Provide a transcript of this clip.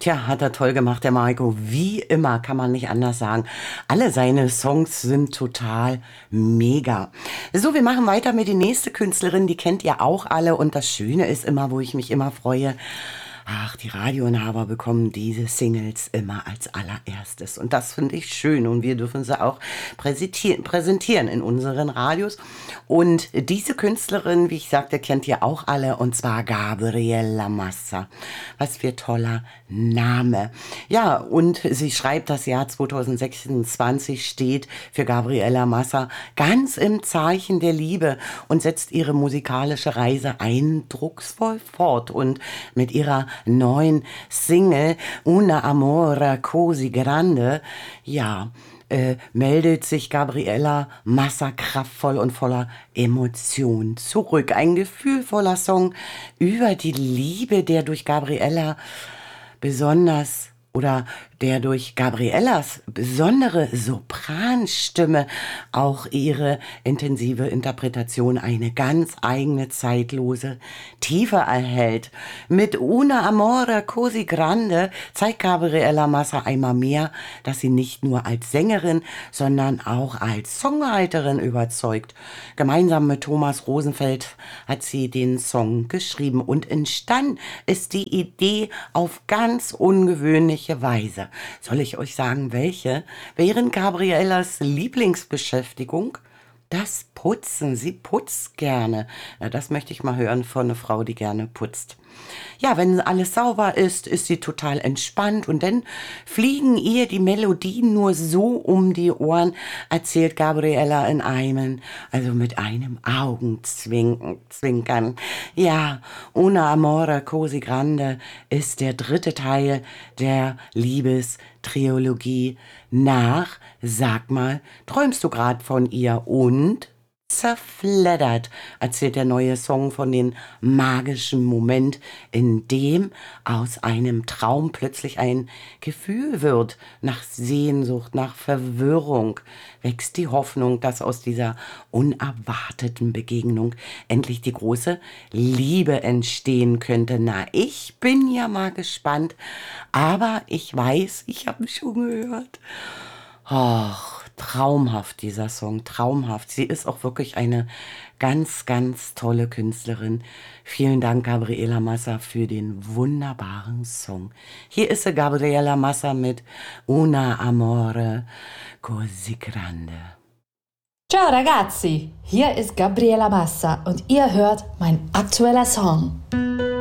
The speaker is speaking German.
Tja, hat er toll gemacht, der Marco. Wie immer, kann man nicht anders sagen. Alle seine Songs sind total mega. So, wir machen weiter mit die nächste Künstlerin, die kennt ihr auch alle. Und das Schöne ist immer, wo ich mich immer freue, ach, die Radioinhaber bekommen diese Singles immer als allererstes. Und das finde ich schön. Und wir dürfen sie auch präsentieren in unseren Radios. Und diese Künstlerin, wie ich sagte, kennt ihr auch alle. Und zwar Gabriela Massa. Was für toller Name. Ja, und sie schreibt, das Jahr 2026 steht für Gabriela Massa ganz im Zeichen der Liebe und setzt ihre musikalische Reise eindrucksvoll fort. Und mit ihrer neuen Single Una Amore Così Grande, ja, meldet sich Gabriela Massa kraftvoll und voller Emotion zurück. Ein gefühlvoller Song über die Liebe, der durch Gabriela besonders oder der durch Gabrielas besondere Sopranstimme auch ihre intensive Interpretation eine ganz eigene zeitlose Tiefe erhält. Mit Una Amore Così Grande zeigt Gabriela Massa einmal mehr, dass sie nicht nur als Sängerin, sondern auch als Songwriterin überzeugt. Gemeinsam mit Thomas Rosenfeld hat sie den Song geschrieben und entstanden ist die Idee auf ganz ungewöhnliche Weise. Soll ich euch sagen, welche? Während Gabrielas Lieblingsbeschäftigung das Putzen. Sie putzt gerne. Ja, das möchte ich mal hören von einer Frau, die gerne putzt. Ja, wenn alles sauber ist, ist sie total entspannt und dann fliegen ihr die Melodien nur so um die Ohren, erzählt Gabriela in einem, also mit einem Augenzwinkern. Ja, Una Amore Così Grande ist der dritte Teil der Liebestrilogie nach, sag mal, träumst du grad von ihr und zerfleddert, erzählt der neue Song von dem magischen Moment, in dem aus einem Traum plötzlich ein Gefühl wird, nach Sehnsucht, nach Verwirrung, wächst die Hoffnung, dass aus dieser unerwarteten Begegnung endlich die große Liebe entstehen könnte. Na, ich bin ja mal gespannt, aber ich weiß, ich habe schon gehört. Ach, traumhaft dieser Song, traumhaft. Sie ist auch wirklich eine ganz, ganz tolle Künstlerin. Vielen Dank, Gabriela Massa, für den wunderbaren Song. Hier ist sie, Gabriela Massa mit Una Amore Così Grande. Ciao ragazzi, hier ist Gabriela Massa und ihr hört mein aktueller Song.